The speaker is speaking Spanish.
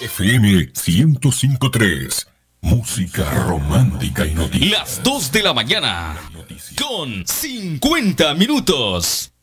FM 105.3. Música romántica y noticias. Las 2 de la mañana con 50 minutos.